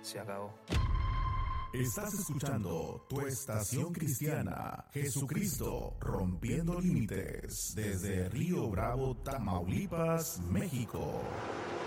Se acabó. Estás escuchando Tu Estación Cristiana, Jesucristo Rompiendo Límites, desde Río Bravo, Tamaulipas, México.